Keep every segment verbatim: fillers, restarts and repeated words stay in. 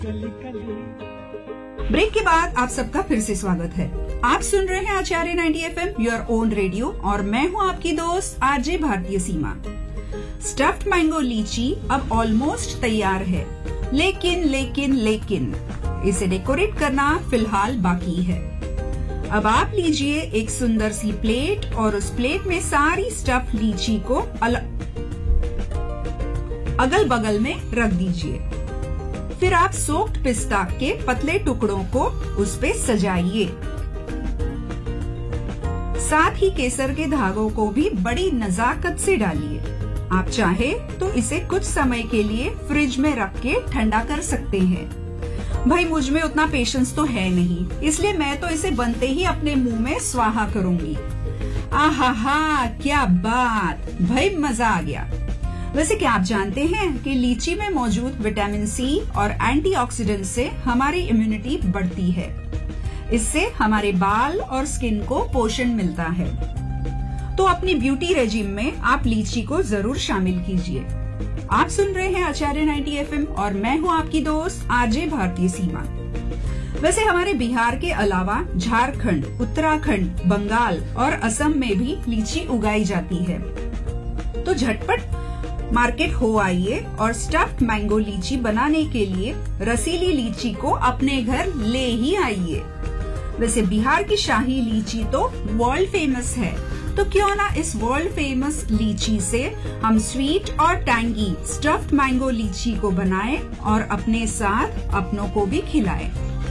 Break के बाद आप सबका फिर से स्वागत है। आप सुन रहे हैं आचार्य ninety F am your own radio और मैं हूं आपकी दोस्त आरजे भारतीय सीमा। स्टफ्ड मैंगो लीची अब ऑलमोस्ट तैयार है, लेकिन लेकिन लेकिन इसे डेकोरेट करना फिलहाल बाकी है। अब आप लीजिए एक सुंदर सी प्लेट और उस प्लेट में सारी स्टफ लीची को अगल बगल में रख दीजिए। फिर आप सोक्ड पिस्ता के पतले टुकड़ों को उस पे सजाइए। साथ ही केसर के धागों को भी बड़ी नजाकत से डालिए। आप चाहे तो इसे कुछ समय के लिए फ्रिज में रख के ठंडा कर सकते हैं। भाई मुझ में उतना पेशेंस तो है नहीं, इसलिए मैं तो इसे बनते ही अपने मुंह में स्वाहा करूंगी। आहा हा, क्या बात, भाई मजा आ गया। वैसे क्या आप जानते हैं कि लीची में मौजूद विटामिन सी और एंटीऑक्सीडेंट से हमारी इम्यूनिटी बढ़ती है। इससे हमारे बाल और स्किन को पोषण मिलता है। तो अपनी ब्यूटी रेजिम में आप लीची को जरूर शामिल कीजिए। आप सुन रहे हैं आचार्य नाइंटी एफ एम और मैं हूं आपकी दोस्त आरजे भारतीय सीमा। वैसे हमारे बिहार के अलावा झारखंड, उत्तराखंड, बंगाल और असम में भी लीची उगाई जाती है। तो झटपट मार्केट हो आइए और स्टफ्ड मैंगो लीची बनाने के लिए रसीली लीची को अपने घर ले ही आइए। वैसे बिहार की शाही लीची तो वर्ल्ड फेमस है, तो क्यों ना इस वर्ल्ड फेमस लीची से हम स्वीट और टैंगी स्टफ्ड मैंगो लीची को बनाएं और अपने साथ अपनों को भी खिलाएं।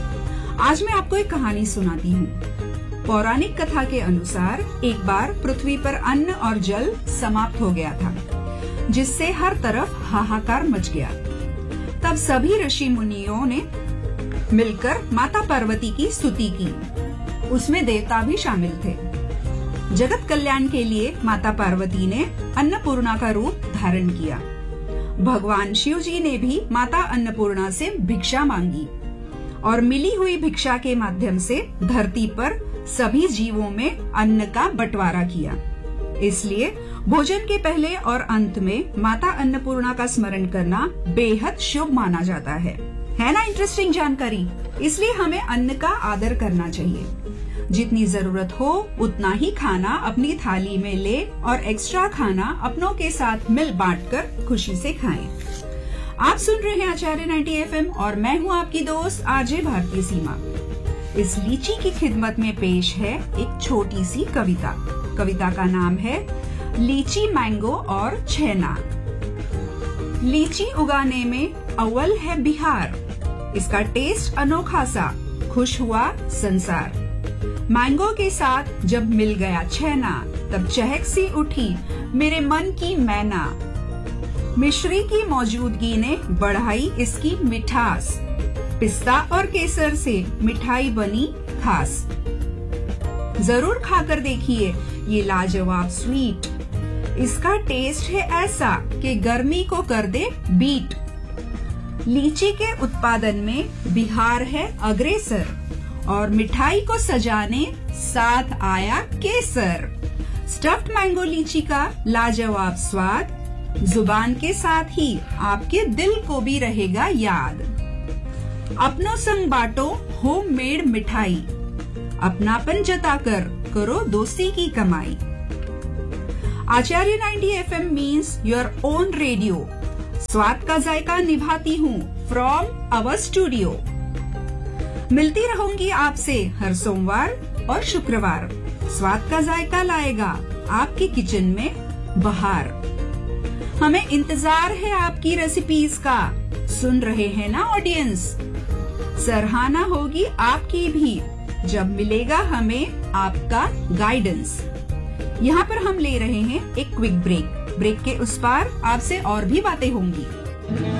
आज मैं आपको एक कहानी सुनाती हूँ। पौराणिक कथा के अनुसार एक बार पृथ्वी पर अन्न और जल समाप्त हो गया था, जिससे हर तरफ हाहाकार मच गया। तब सभी ऋषि मुनियों ने मिलकर माता पार्वती की स्तुति की। उसमें देवता भी शामिल थे। जगत कल्याण के लिए माता पार्वती ने अन्नपूर्णा का रूप धारण किया। भगवान शिव जी ने भी माता अन्नपूर्णा से भिक्षा मांगी और मिली हुई भिक्षा के माध्यम से धरती पर सभी जीवों में अन्न का बंटवारा किया। इसलिए भोजन के पहले और अंत में माता अन्नपूर्णा का स्मरण करना बेहद शुभ माना जाता है। है ना इंटरेस्टिंग जानकारी? इसलिए हमें अन्न का आदर करना चाहिए। जितनी जरूरत हो उतना ही खाना अपनी थाली में ले और एक्स्ट्रा खाना अपनों के साथ मिल बांटकर खुशी से खाएं। आप सुन रहे हैं आचार्य नाइंटी एफ एम और मैं हूं आपकी दोस्त आरजे भारतीय सीमा। इस लीची की खिदमत में पेश है एक छोटी सी कविता। कविता का नाम है लीची, मैंगो और छेना। लीची उगाने में अव्वल है बिहार, इसका टेस्ट अनोखा सा, खुश हुआ संसार। मैंगो के साथ जब मिल गया छेना, तब चहक सी उठी मेरे मन की मैना। मिश्री की मौजूदगी ने बढ़ाई इसकी मिठास, पिस्ता और केसर से मिठाई बनी खास। जरूर खाकर देखिए ये लाजवाब स्वीट, इसका टेस्ट है ऐसा कि गर्मी को कर दे बीट। लीची के उत्पादन में बिहार है अग्रेसर और मिठाई को सजाने साथ आया केसर। स्टफ्ड मैंगो लीची का लाजवाब स्वाद जुबान के साथ ही आपके दिल को भी रहेगा याद। अपनों संग बांटो होममेड मिठाई, अपनापन जताकर करो दोस्ती की कमाई। आचार्य ninety F M means your own radio. स्वाद का जायका निभाती हूँ फ्रॉम अवर स्टूडियो। मिलती रहूंगी आपसे हर सोमवार और शुक्रवार। स्वाद का जायका लाएगा आपके किचन में बहार। हमें इंतजार है आपकी रेसिपीज का। सुन रहे हैं ना ऑडियंस? सराहना होगी आपकी भी जब मिलेगा हमें आपका गाइडेंस। यहाँ पर हम ले रहे हैं एक क्विक ब्रेक। ब्रेक के उस पार आपसे और भी बातें होंगी।